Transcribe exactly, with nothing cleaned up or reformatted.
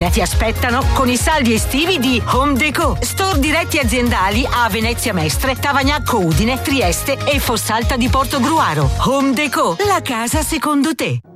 Shopping ti aspettano con i saldi estivi di Home Deco. Store diretti aziendali a Venezia Mestre, Tavagnacco Udine, Trieste e Fossalta di Portogruaro. Home Deco, la casa secondo te.